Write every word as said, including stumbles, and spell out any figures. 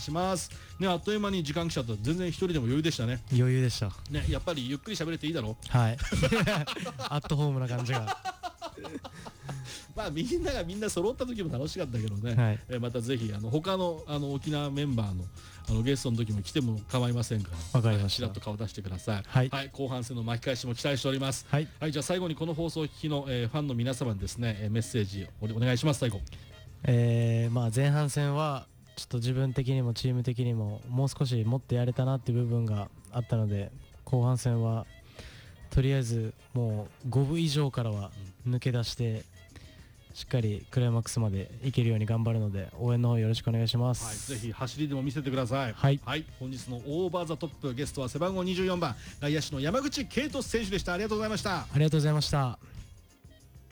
しますね。あっという間に時間来ちゃった。全然一人でも余裕でしたね。 余裕でしたね、やっぱりゆっくり喋れていいだろう。 はいアットホームな感じがまあみんながみんな揃った時も楽しかったけどね、 はい、 えー、またぜひあの他のあの沖縄メンバーのあのゲストの時も来ても構いませんから、 わかりました。 ちらっと顔出してください。 はい、 はい、後半戦の巻き返しも期待しております。 はい、 はい、じゃあ最後にこの放送を聞きの、えー、ファンの皆様にですね、えー、メッセージをお願いします。最後、 えーまあ、前半戦はちょっと自分的にもチーム的にももう少しもっとやれたなっていう部分があったので、後半戦はとりあえずもうごぶ以上からは抜け出してしっかりクライマックスまでいけるように頑張るので、応援の方よろしくお願いします。 はい、ぜひ走りでも見せてください。 はい、 はい、本日のオーバーザトップゲストは背番号にじゅうよんばん外野手の山口圭人選手でした。ありがとうございました。 ありがとうございました。